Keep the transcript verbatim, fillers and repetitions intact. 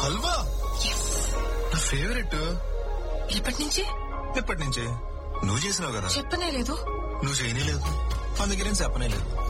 హల్వా నా ఫేవరెట్. ఎప్పటి నుంచి? ఎప్పటి నుంచి? నువ్వు చేసినావు కదా. చెప్పనే లేదు. నువ్వు చేయనే లేదు, అందుకే నేను చెప్పనే లేదు.